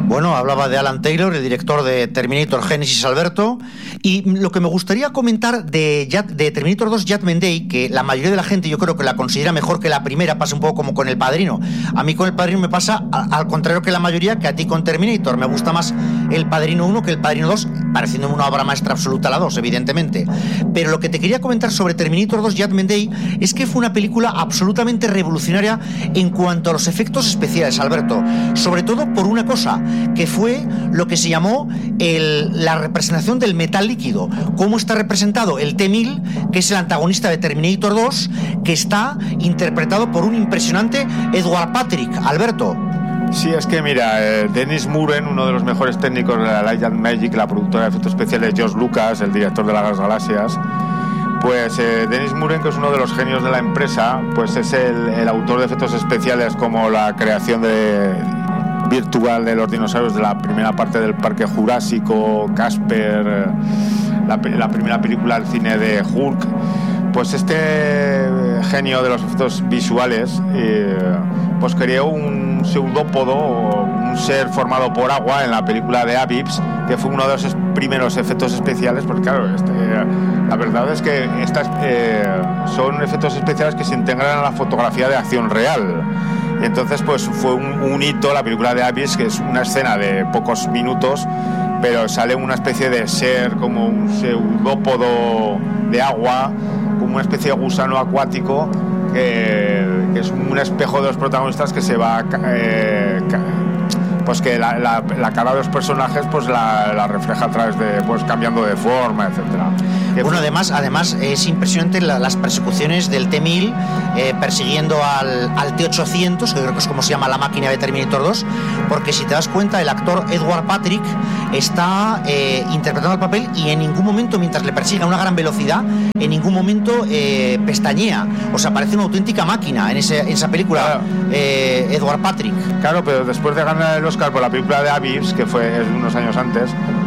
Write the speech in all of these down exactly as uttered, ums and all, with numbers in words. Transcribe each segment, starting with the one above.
Bueno, hablaba de Alan Taylor, el director de Terminator Génesis, Alberto, y lo que me gustaría comentar de, de Terminator dos Judgment Day, que la mayoría de la gente yo creo que la considera mejor que la primera, pasa un poco como con El Padrino. A mí con El Padrino me pasa a, al contrario que la mayoría, que a ti con Terminator. Me gusta más El Padrino uno que El Padrino dos, pareciéndome una obra maestra absoluta la dos, evidentemente. Pero lo que te quería comentar sobre Terminator dos Judgment Day es que fue una película absolutamente revolucionaria en cuanto a los efectos especiales, Alberto. Sobre todo por una cosa, que fue lo que se llamó el, la representación del metal líquido. ¿Cómo está representado el T mil, que es el antagonista de Terminator dos, que está interpretado por un impresionante Edward Patrick, Alberto? Sí, es que mira, eh, Dennis Muren, uno de los mejores técnicos de la Light and Magic, la productora de efectos especiales, George Lucas, el director de las Galaxias, pues eh, Dennis Muren, que es uno de los genios de la empresa, pues es el, el autor de efectos especiales como la creación de virtual de los dinosaurios de la primera parte del Parque Jurásico, Casper, la, la primera película al cine de Hulk. Pues este genio de los efectos visuales eh, pues creó un pseudópodo, un ser formado por agua en la película de Abyss, que fue uno de los primeros efectos especiales, porque claro, este, la verdad es que estas eh, son efectos especiales que se integran a la fotografía de acción real. Y entonces pues fue un, un hito la película de Abyss, que es una escena de pocos minutos, pero sale una especie de ser como un pseudópodo de agua, como una especie de gusano acuático que, que es un espejo de los protagonistas que se va eh, pues que la, la, la cara de los personajes pues la, la refleja a través de pues cambiando de forma, etcétera. Bueno, además, además es impresionante la, las persecuciones del T mil eh, persiguiendo al, al T ochocientos, que creo que es como se llama la máquina de Terminator dos, porque si te das cuenta el actor Edward Patrick está eh, interpretando el papel y en ningún momento, mientras le persigue a una gran velocidad, en ningún momento eh, pestañea, o sea, parece una auténtica máquina en, ese, en esa película. Claro. eh, Edward Patrick. Claro, pero después de ganar el Oscar por la película de Abyss, que fue unos años antes,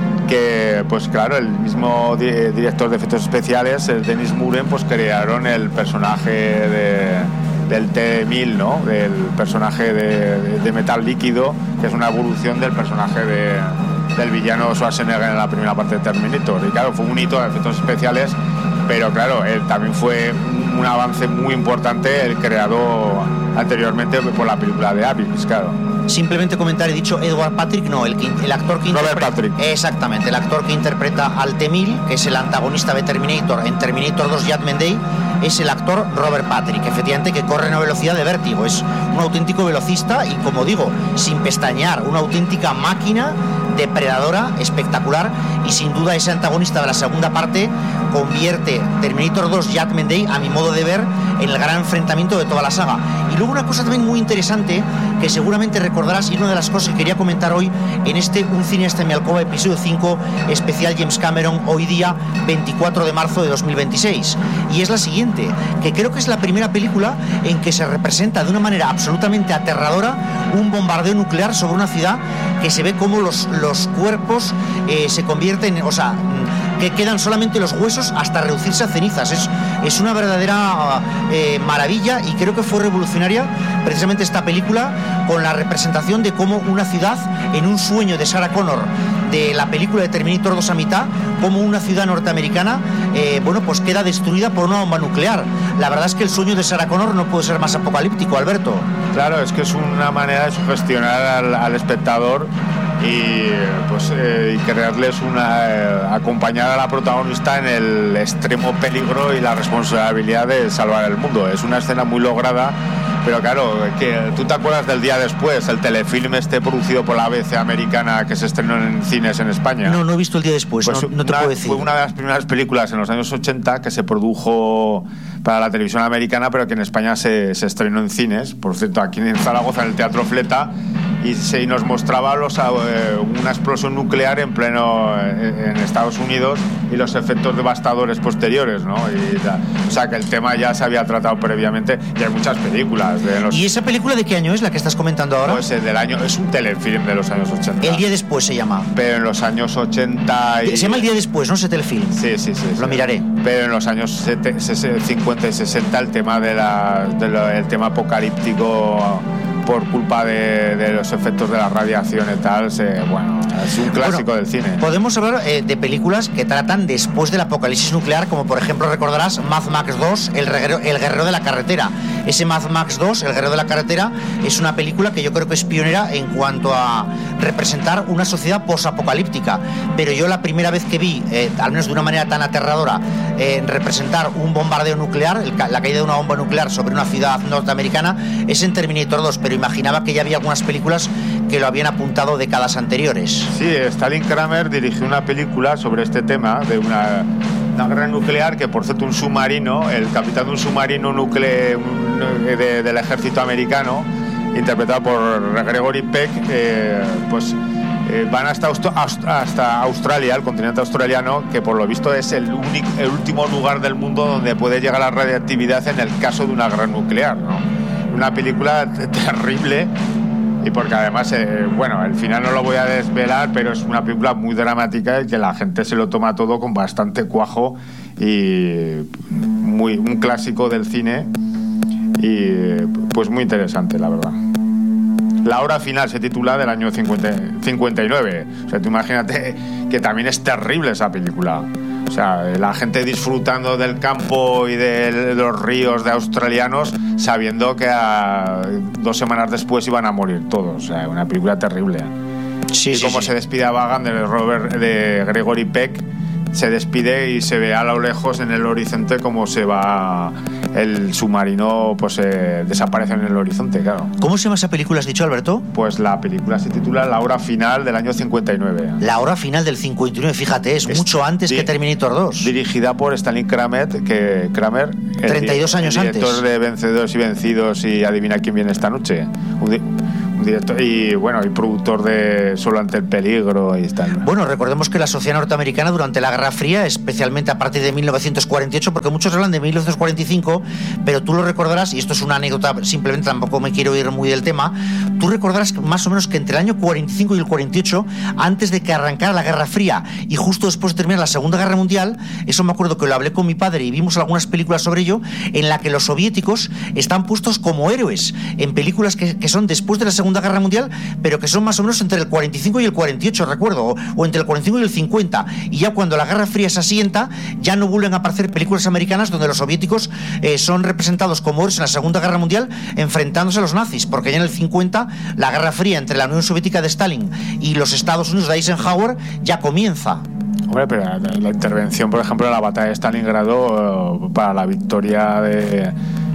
que pues claro, el mismo di- director de efectos especiales, el Dennis Muren, pues crearon el personaje de, del T mil, ¿no? Del personaje de, de, de metal líquido, que es una evolución del personaje de, del villano Schwarzenegger en la primera parte de Terminator. Y claro, fue un hito de efectos especiales, pero claro, él también fue un, un avance muy importante, el creado anteriormente por la película de Abyss, claro. Simplemente comentar, he dicho Edward Patrick, no, el, que, el actor que Robert interpreta... Patrick. Exactamente, el actor que interpreta al T mil, que es el antagonista de Terminator en Terminator dos Judgment Day, es el actor Robert Patrick, efectivamente, que corre a una velocidad de vértigo, es un auténtico velocista y, como digo, sin pestañear, una auténtica máquina depredadora, espectacular, y sin duda ese antagonista de la segunda parte convierte Terminator dos Judgment Day, a mi modo de ver, en el gran enfrentamiento de toda la saga. Y luego una cosa también muy interesante, que seguramente recordarás, y una de las cosas que quería comentar hoy en este Un cineasta en mi alcoba, episodio cinco, especial James Cameron, hoy día veinticuatro de marzo de dos mil veintiséis, y es la siguiente, que creo que es la primera película en que se representa de una manera absolutamente aterradora un bombardeo nuclear sobre una ciudad, que se ve como los, los cuerpos eh, se convierten, o sea, que quedan solamente los huesos hasta reducirse a cenizas. Es, es una verdadera eh, maravilla, y creo que fue revolucionaria precisamente esta película, con la representación de cómo una ciudad, en un sueño de Sarah Connor de la película de Terminator dos a mitad, como una ciudad norteamericana eh, bueno, pues queda destruida por una bomba nuclear. La verdad es que el sueño de Sarah Connor no puede ser más apocalíptico, Alberto. Claro, es que es una manera de sugestionar al, al espectador y pues eh, y crearles una eh, acompañar a la protagonista en el extremo peligro y la responsabilidad de salvar el mundo. Es una escena muy lograda, pero claro, que tú te acuerdas del día después, el telefilm este producido por la A B C americana que se estrenó en cines en España. No, no he visto el día después, pues no, no te una, puedo decir. Fue una de las primeras películas en los años ochenta que se produjo para la televisión americana, pero que en España se, se estrenó en cines. Por cierto, aquí en Zaragoza, en el Teatro Fleta, y, se, y nos mostraba los, eh, una explosión nuclear en pleno eh, en Estados Unidos y los efectos devastadores posteriores, ¿no? Y la, o sea, que el tema ya se había tratado previamente, y hay muchas películas de los... ¿Y esa película de qué año es la que estás comentando ahora? Pues el del año, es un telefilm de los años ochenta. El día después se llama. Pero en los años ochenta y... Se llama El día después, ¿no? Ese telefilm. Sí, sí, sí. Lo sí. miraré. Pero en los años cincuenta y sesenta el tema de la, de la el tema apocalíptico por culpa de, de los efectos de la radiación y tal, se, bueno, es un clásico bueno, del cine. Podemos hablar eh, de películas que tratan después del apocalipsis nuclear, como por ejemplo recordarás Mad Max dos, el guerrero, el guerrero de la carretera. Ese Mad Max dos, el guerrero de la carretera, es una película que yo creo que es pionera en cuanto a representar una sociedad posapocalíptica, pero yo la primera vez que vi, eh, al menos de una manera tan aterradora, eh, representar un bombardeo nuclear, el, la caída de una bomba nuclear sobre una ciudad norteamericana, es en Terminator dos, pero imaginaba que ya había algunas películas que lo habían apuntado décadas anteriores. Sí, Stalin Kramer dirigió una película sobre este tema de una, una guerra nuclear, que por cierto un submarino, el capitán de un submarino nuclear de, del ejército americano, interpretado por Gregory Peck, eh, pues eh, van hasta, hasta Australia, el continente australiano, que por lo visto es el, único, el último lugar del mundo donde puede llegar la radiactividad en el caso de una guerra nuclear, ¿no? Una película terrible, y porque además, eh, bueno, el final no lo voy a desvelar, pero es una película muy dramática y que la gente se lo toma todo con bastante cuajo, y muy, un clásico del cine, y pues muy interesante, la verdad. La hora final se titula, del año cincuenta, cincuenta y nueve. O sea, tú imagínate que también es terrible esa película. O sea, la gente disfrutando del campo y de los ríos de australianos, sabiendo que a dos semanas después iban a morir todos. O sea, una película terrible. Sí, y sí, como sí. se despide a Vagan de Robert, de Gregory Peck, se despide y se ve a lo lejos en el horizonte como se va el submarino, pues eh, desaparece en el horizonte, claro. ¿Cómo se llama esa película, has dicho, Alberto? Pues la película se titula La hora final, del año cincuenta y nueve. La hora final del cincuenta y nueve, fíjate, es, es mucho antes di- que Terminator dos. Dirigida por Stalin Kramer, que Kramer, treinta y dos el, años el director antes. de Vencedores y Vencidos y Adivina quién viene esta noche. Un, di- un director y bueno, y productor de Solo ante el peligro y tal. Bueno, recordemos que la sociedad norteamericana durante la Guerra Fría, especialmente a partir de mil novecientos cuarenta y ocho, porque muchos hablan de mil novecientos cuarenta y cinco, pero tú lo recordarás, y esto es una anécdota, simplemente tampoco me quiero ir muy del tema, tú recordarás más o menos que entre el año cuarenta y cinco y el cuarenta y ocho, antes de que arrancara la Guerra Fría y justo después de terminar la Segunda Guerra Mundial, eso me acuerdo que lo hablé con mi padre y vimos algunas películas sobre ello, en la que los soviéticos están puestos como héroes en películas que, que son después de la Segunda Guerra Mundial, pero que son más o menos entre el cuarenta y cinco y el cuarenta y ocho, recuerdo, o, o entre el cuarenta y cinco y el cincuenta, y ya cuando la Guerra Fría se asienta, ya no vuelven a aparecer películas americanas donde los soviéticos eh, son representados como héroes en la Segunda Guerra Mundial enfrentándose a los nazis, porque ya en el cincuenta la Guerra Fría entre la Unión Soviética de Stalin y los Estados Unidos de Eisenhower ya comienza. Hombre, pero la, la intervención, por ejemplo, de la batalla de Stalingrado, eh, para la victoria de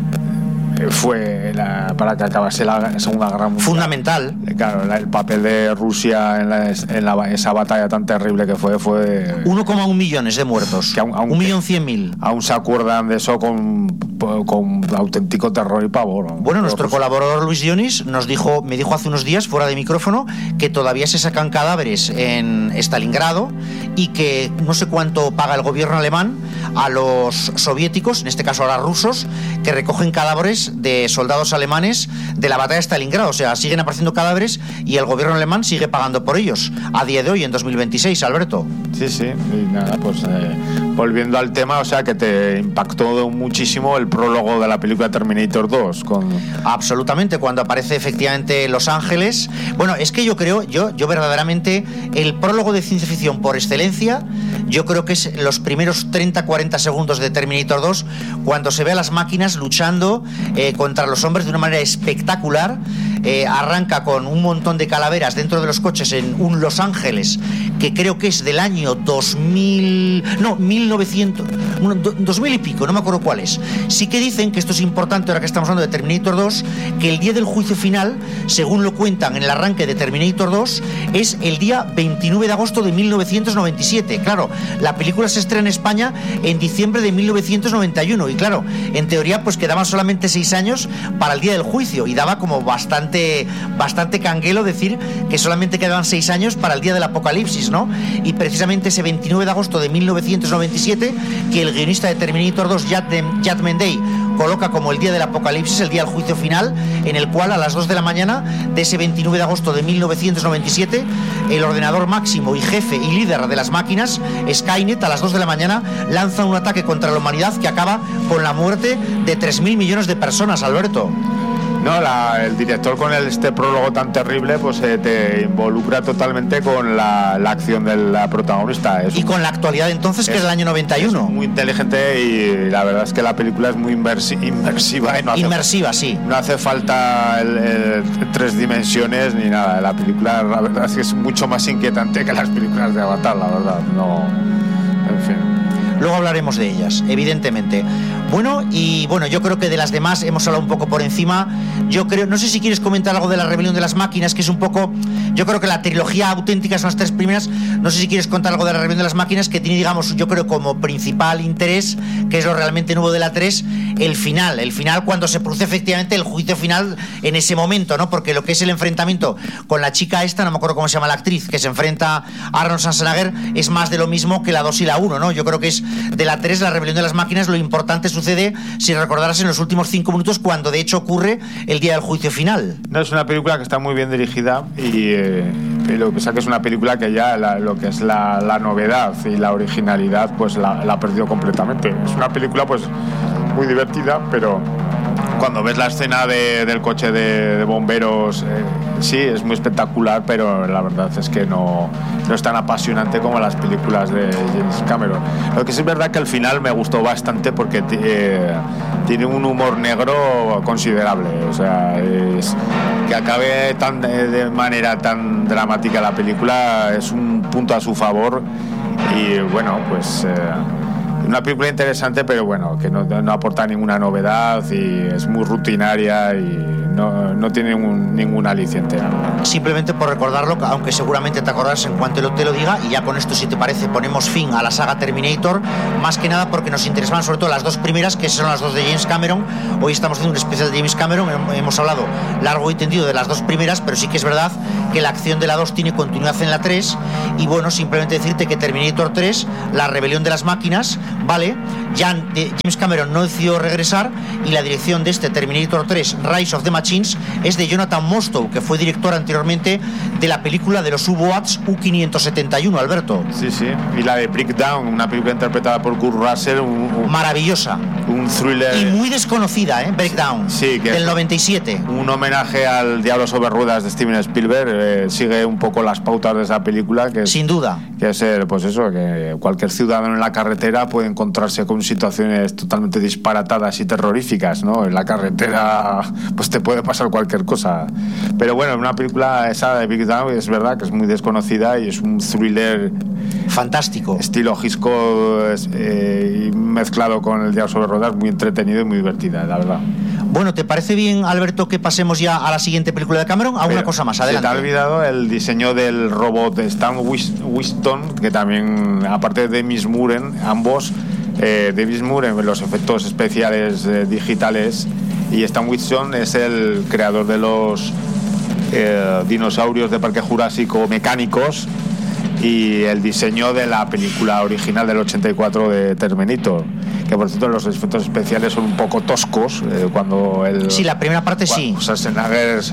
fue la, para que acabase la Segunda Guerra Mundial. Fundamental. Claro, la, el papel de Rusia en, la, en la, esa batalla tan terrible que fue fue uno coma uno millones de muertos, que aún, aún, un millón cien mil. Aún se acuerdan de eso con, con auténtico terror y pavor. Bueno, nuestro pues, colaborador Luis Dionis nos dijo, me dijo hace unos días fuera de micrófono que todavía se sacan cadáveres en Stalingrado y que no sé cuánto paga el gobierno alemán a los soviéticos, en este caso a los rusos, que recogen cadáveres de soldados alemanes de la batalla de Stalingrado. O sea, siguen apareciendo cadáveres y el gobierno alemán sigue pagando por ellos a día de hoy, en dos mil veintiséis, Alberto. Sí, sí, y nada, pues eh, volviendo al tema, o sea, que te impactó muchísimo el prólogo de la película Terminator dos. Con... Absolutamente, cuando aparece efectivamente Los Ángeles. Bueno, es que yo creo, yo, yo verdaderamente, el prólogo de ciencia ficción por excelencia, yo creo que es los primeros treinta a cuarenta segundos de Terminator dos, cuando se ve a las máquinas luchando eh, contra los hombres de una manera espectacular. Eh, arranca con un montón de calaveras dentro de los coches en un Los Ángeles que creo que es del año dos mil, no, mil novecientos, dos mil y pico, no me acuerdo cuál es. Sí que dicen que esto es importante ahora que estamos hablando de Terminator dos, que el día del juicio final, según lo cuentan en el arranque de Terminator dos, es el día veintinueve de agosto de mil novecientos noventa y siete. Claro, la película se estrena en España en diciembre de mil novecientos noventa y uno y claro, en teoría pues quedaban solamente seis años para el día del juicio y daba como bastante bastante canguelo decir que solamente quedaban seis años para el día del apocalipsis, ¿no? Y precisamente ese veintinueve de agosto de mil novecientos noventa y siete, que el guionista de Terminator dos, Yatmen Day, coloca como el día del apocalipsis, el día del juicio final, en el cual a las dos de la mañana de ese veintinueve de agosto de mil novecientos noventa y siete, el ordenador máximo y jefe y líder de las máquinas, Skynet, a las dos de la mañana lanza un ataque contra la humanidad que acaba con la muerte de tres mil millones de personas, Alberto. No, la, el director con el, este prólogo tan terrible pues eh, te involucra totalmente con la, la acción de la protagonista. Es y un, con la actualidad entonces, que es, es del año noventa y uno. Es muy inteligente y la verdad es que la película es muy inmersi, inmersiva. Y no hace, inmersiva, sí. No hace falta el, el, tres dimensiones ni nada. La película, la verdad es que es mucho más inquietante que las películas de Avatar, la verdad. No, en fin. Luego hablaremos de ellas, evidentemente. Bueno, y bueno, yo creo que de las demás hemos hablado un poco por encima. Yo creo, no sé si quieres comentar algo de la rebelión de las máquinas, que es un poco, yo creo que la trilogía auténtica son las tres primeras. No sé si quieres contar algo de la rebelión de las máquinas, que tiene, digamos, yo creo como principal interés, que es lo realmente nuevo de la tres, el final, el final cuando se produce efectivamente el juicio final en ese momento, ¿no? Porque lo que es el enfrentamiento con la chica esta, no me acuerdo cómo se llama la actriz, que se enfrenta a Arnold Schwarzenegger, es más de lo mismo que la dos y la uno, ¿no? Yo creo que es de la tres, la rebelión de las máquinas, lo importante sucede, si recordarás, en los últimos cinco minutos, cuando de hecho ocurre el día del juicio final. No, es una película que está muy bien dirigida y eh, lo que pasa que es una película que ya la, lo que es la, la novedad y la originalidad pues la, la ha perdido completamente. Es una película pues muy divertida, pero cuando ves la escena de, del coche de, de bomberos, eh, sí, es muy espectacular, pero la verdad es que no, no es tan apasionante como las películas de James Cameron. Lo que sí es verdad que al final me gustó bastante porque eh, tiene un humor negro considerable. O sea, es, que acabe tan, de manera tan dramática la película es un punto a su favor. Y bueno, pues... Eh, una película interesante, pero bueno, que no, no aporta ninguna novedad y es muy rutinaria y no, no tiene un, ningún aliciente. Simplemente por recordarlo, aunque seguramente te acordarás en cuanto te lo diga, y ya con esto, si te parece, ponemos fin a la saga Terminator, más que nada porque nos interesaban sobre todo las dos primeras, que son las dos de James Cameron. Hoy estamos haciendo un especial de James Cameron, hemos hablado largo y tendido de las dos primeras, pero sí que es verdad que la acción de la dos tiene continuidad en la tres, y bueno, simplemente decirte que Terminator tres, la rebelión de las máquinas, vale, ya James Cameron no decidió regresar, y la dirección de este Terminator tres, Rise of the Machines, es de Jonathan Mostow, que fue director anteriormente de la película de los U-Boats U quinientos setenta y uno, Alberto. Sí, sí, y la de Breakdown, una película interpretada por Kurt Russell, un, un, maravillosa, un thriller y muy desconocida, ¿eh? Breakdown, sí, que del noventa y siete, un homenaje al Diablo sobre ruedas de Steven Spielberg. Eh, sigue un poco las pautas de esa película, que es, sin duda, que es eh, pues eso, que cualquier ciudadano en la carretera puede encontrarse con situaciones totalmente disparatadas y terroríficas, ¿no? En la carretera pues te puede pasar cualquier cosa. Pero bueno, una película esa de Big Down es verdad que es muy desconocida y es un thriller fantástico, estilo Hitchcock, eh, mezclado con el Diablo sobre ruedas, muy entretenido y muy divertida, la verdad. Bueno, ¿te parece bien, Alberto, que pasemos ya a la siguiente película de Cameron? A una cosa más, adelante. Se te ha olvidado el diseño del robot de Stan Winston, que también, aparte de Miss Muren, ambos, eh, David Moore en los efectos especiales eh, digitales, y Stan Winston es el creador de los eh, dinosaurios de Parque Jurásico mecánicos y el diseño de la película original del ochenta y cuatro de Terminator, que por cierto los efectos especiales son un poco toscos, eh, cuando el... Sí, la primera parte sí. Schwarzenegger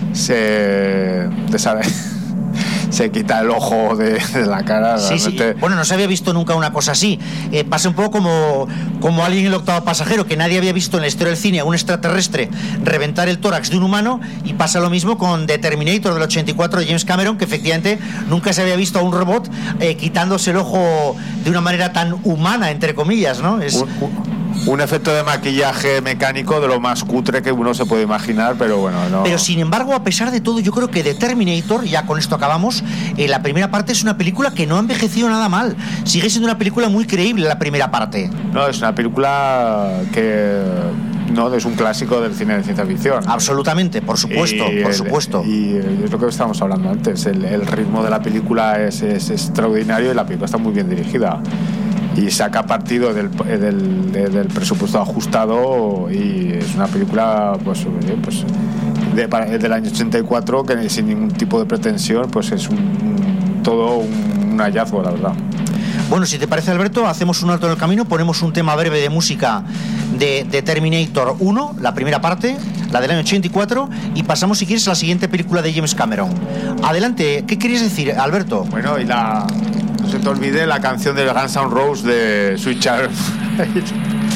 se... Desa- se quita el ojo de, de la cara. Sí, sí. Bueno, no se había visto nunca una cosa así. Eh, pasa un poco como, como alguien en el octavo pasajero, que nadie había visto en la historia del cine a un extraterrestre reventar el tórax de un humano, y pasa lo mismo con The Terminator del ochenta y cuatro de James Cameron, que efectivamente nunca se había visto a un robot eh, quitándose el ojo de una manera tan humana, entre comillas, ¿no? Es... Un, un... Un efecto de maquillaje mecánico de lo más cutre que uno se puede imaginar, pero bueno, no. Pero sin embargo, a pesar de todo, yo creo que The Terminator, ya con esto acabamos, eh, la primera parte es una película que no ha envejecido nada mal. Sigue siendo una película muy creíble la primera parte. No, es una película que... No, es un clásico del cine de ciencia ficción. Absolutamente, por supuesto, y por el, supuesto. Y es lo que estábamos hablando antes, el, el ritmo de la película es, es extraordinario y la película está muy bien dirigida. Y saca partido del, del, del presupuesto ajustado, y es una película pues, pues de, del año ochenta y cuatro que sin ningún tipo de pretensión, pues es un, un, todo un, un hallazgo, la verdad. Bueno, si te parece, Alberto, hacemos un alto en el camino, ponemos un tema breve de música de, de Terminator uno, la primera parte, la del año ochenta y cuatro, y pasamos, si quieres, a la siguiente película de James Cameron. Adelante, ¿qué querías decir, Alberto? Bueno, y la... No se te olvide la canción de Guns N' Roses de Sweet Child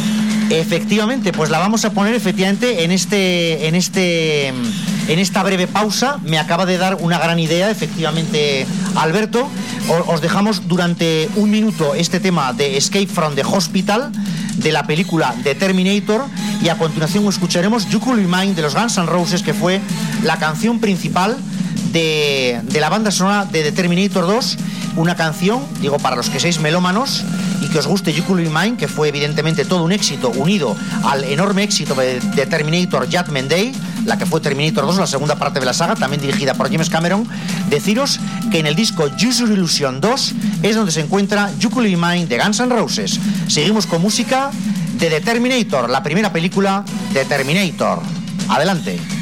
Efectivamente, pues la vamos a poner efectivamente en este, en este, en esta breve pausa. Me acaba de dar una gran idea, efectivamente, Alberto. Os dejamos durante un minuto este tema de Escape from the Hospital, de la película The Terminator, y a continuación escucharemos You Could Be Mine de los Guns N' Roses, que fue la canción principal de, de la banda sonora de The Terminator dos. Una canción, digo, para los que seáis melómanos y que os guste You Could Be Mine, que fue evidentemente todo un éxito unido al enorme éxito de, de Terminator Judgment Day, la que fue Terminator dos, la segunda parte de la saga, también dirigida por James Cameron. Deciros que en el disco Use Your Illusion dos es donde se encuentra You Could Be Mine de Guns N' Roses. Seguimos con música de The Terminator, la primera película de Terminator. Adelante.